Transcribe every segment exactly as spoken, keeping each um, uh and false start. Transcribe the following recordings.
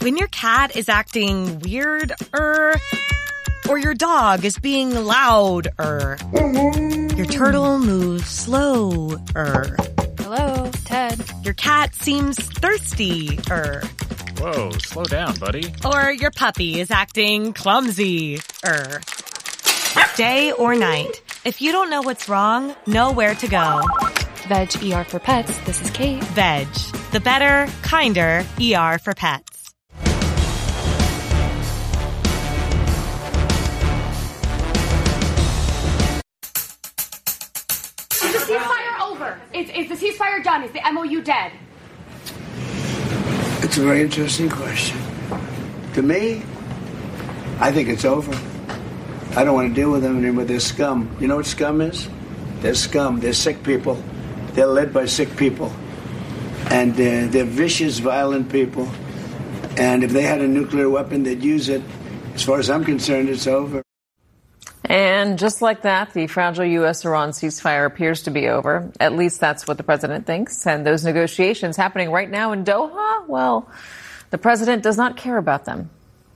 When your cat is acting weird, er, or your dog is being loud, er, your turtle moves slow, er. Hello, Ted. Your cat seems thirsty, er. Whoa, slow down, buddy. Or your puppy is acting clumsy, er. Day or night, if you don't know what's wrong, know where to go. Veg E R for Pets. This is Kate. Veg, the better, kinder E R for pets. Is the ceasefire over? Is, is the ceasefire done? Is the M O U dead? It's a very interesting question. To me, I think it's over. I don't want to deal with them anymore. They're scum. You know what scum is? They're scum. They're sick people. They're led by sick people. And uh, they're vicious, violent people. And if they had a nuclear weapon, they'd use it. As far as I'm concerned, it's over. And just like that, the fragile U S-Iran ceasefire appears to be over. At least that's what the president thinks. And those negotiations happening right now in Doha, well, the president does not care about them.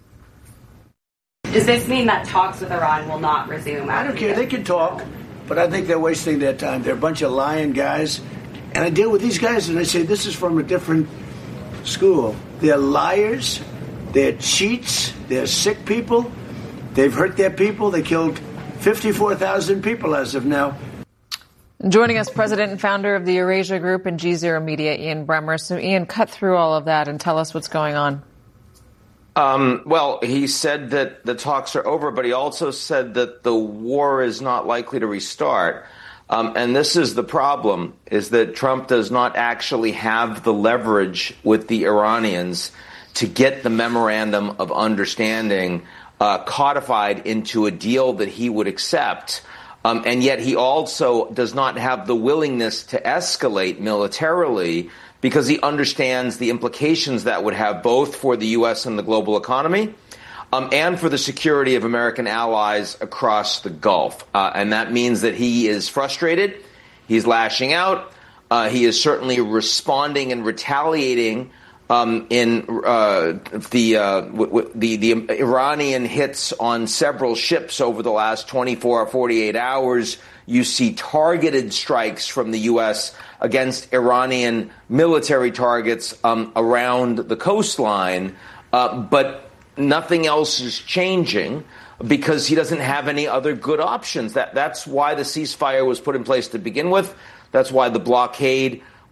Does this mean that talks with Iran will not resume? I don't care. They can talk, but I think they're wasting their time. They're a bunch of lying guys. And I deal with these guys and I say, this is from a different school. They're liars. They're cheats. They're sick people. They've hurt their people. They killed fifty-four thousand people as of now. Joining us, president and founder of the Eurasia Group and G Zero Media, Ian Bremmer. So, Ian, cut through all of that and tell us what's going on. Um, well, he said that the talks are over, but he also said that the war is not likely to restart. Um, and this is the problem, is that Trump does not actually have the leverage with the Iranians to get the memorandum of understanding uh, codified into a deal that he would accept. Um, and yet he also does not have the willingness to escalate militarily because he understands the implications that would have both for the U S and the global economy um, and for the security of American allies across the Gulf. Uh, and that means that he is frustrated. He's lashing out. Uh, he is certainly responding and retaliating um, in uh, the, uh, w- w- the the Iranian hits on several ships over the last twenty-four or forty-eight hours. You see targeted strikes from the U S against Iranian military targets um, around the coastline, uh, but nothing else is changing because he doesn't have any other good options. That that's why the ceasefire was put in place to begin with. That's why the blockade